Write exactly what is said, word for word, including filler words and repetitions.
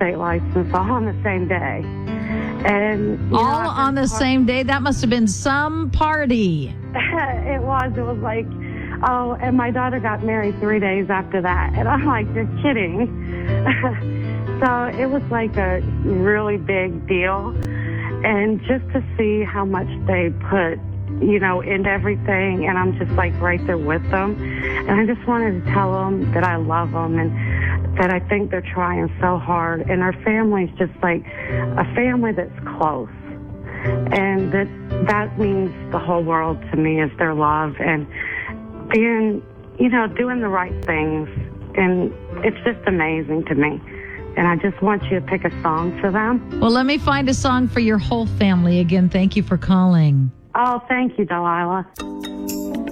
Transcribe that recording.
state license all on the same day. And you know, All I've on the been- same day? That must have been some party. It was. It was like, oh, and my daughter got married three days after that. And I'm like, you're kidding. So it was like a really big deal. And just to see how much they put, you know, into everything, and I'm just like right there with them. And I just wanted to tell them that I love them and that I think they're trying so hard. And our family's just like a family that's close. And that that means the whole world to me, is their love and being, you know, doing the right things. And it's just amazing to me. And I just want you to pick a song for them. Well, let me find a song for your whole family. Again, thank you for calling. Oh, thank you, Delilah.